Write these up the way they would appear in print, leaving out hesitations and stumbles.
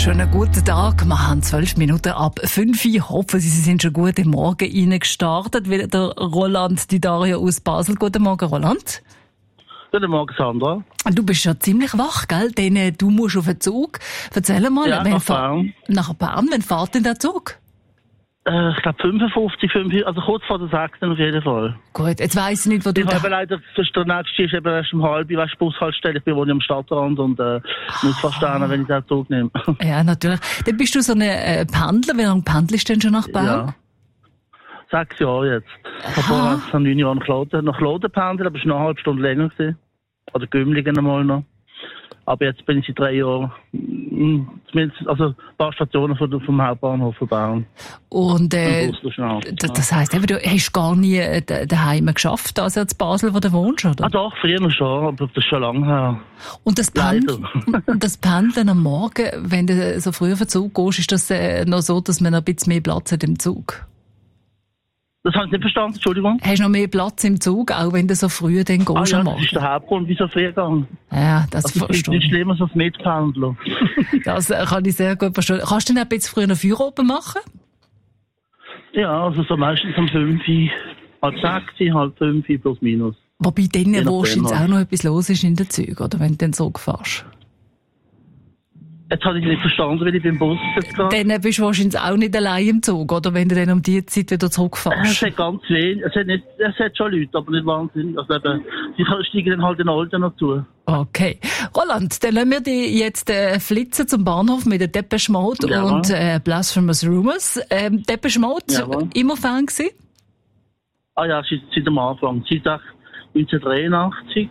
Schönen guten Tag. Wir haben 12 Minuten ab 5 Uhr. Hoffen Sie sind schon gut im Morgen reingestartet. Wie der Roland Di Dario aus Basel. Guten Morgen, Roland. Guten Morgen, Sandra. Du bist schon ziemlich wach, gell? Denn du musst auf den Zug. Erzähl mal, Ja, nach Bern. Nach Bern, wann fährt denn der Zug? Ich glaube 55, also kurz vor der 6. auf jeden Fall. Gut, jetzt weiss ich nicht, wo du... Ich habe leider, der nächste ist eben erst um halb, weißt du, Bushaltestelle. Ich wohne am Stadtrand und muss verstehen, wenn ich den Zug nehme. Ja, natürlich. Dann bist du so ein Pendler. Wie lange pendelst du denn schon nach Bern? Ja. 6 Jahre jetzt. Ich habe vorher vor 9 Jahren nach Kloten pendelt, aber es war noch eine halbe Stunde länger gewesen. Oder Gümligen einmal noch. Aber jetzt bin ich seit 3 Jahren, zumindest, also ein paar Stationen vom Hauptbahnhof von Bern. Und das heisst, du hast gar nie daheim geschafft, also in Basel, wo du wohnst, oder? Ah doch, früher schon, aber das ist schon lange her. Und das Pendeln am Morgen, wenn du so früh auf den Zug gehst, ist das noch so, dass man noch ein bisschen mehr Platz hat im Zug? Das habe ich nicht verstanden, Entschuldigung. Hast du noch mehr Platz im Zug, auch wenn du so früh dann gehst am Morgen? Das ist der Hauptgrund, wieso früh gegangen. Ja, das verstehe ich. Das ist nicht schlimm, als auf Mitpendler. Das kann ich sehr gut verstehen. Kannst du denn ein bisschen früher noch Feierabend machen? Ja, also so meistens um 5, halb 6, halb 5, plus minus. Wobei dann, wo jetzt auch noch etwas los ist in den Zügen, oder wenn du den Zug fährst? Jetzt habe ich nicht verstanden, wie ich beim Bus jetzt gerade. Dann bist du wahrscheinlich auch nicht allein im Zug, oder? Wenn du dann um die Zeit wieder zurückfährst. Es hat ganz wenig. Es hat schon Leute, aber nicht wahnsinnig. Also eben, sie steigen dann halt den Alten noch zu. Okay. Roland, dann lassen wir dich jetzt flitzen zum Bahnhof mit der Depeche Mode und Blasphemous Rumors. Depeche Mode, immer Fan gewesen? Ah ja, seit dem Anfang. Seit 1983.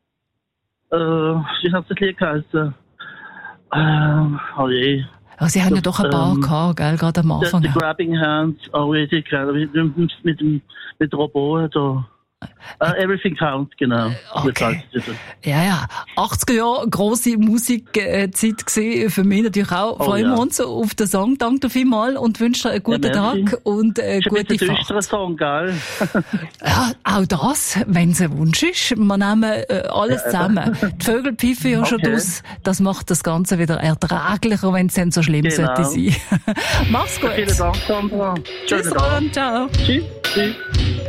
Wie hat das Lied geheißen? Oh je. Ja, sie haben ja doch ein paar gehabt, gell, gerade am Anfang. The Grabbing Hands, oh je, mit Robot da. Everything Counts, genau. Okay. Ja. 80er Jahre, grosse Musikzeit gewesen. Für mich natürlich auch. Freuen wir uns auf den Song. Danke dir vielmals und wünsche dir einen guten Tag und gute Fahrt. Das ist ein Song, gell? Ja, auch das, wenn es ein Wunsch ist. Wir nehmen alles zusammen. Die Vögel pfeifen ja schon aus. Das macht das Ganze wieder erträglicher, wenn es dann so schlimm sollte sein. Mach's gut. Vielen Dank, Sandra. Tschüss, Roland. Ciao. Tschüss.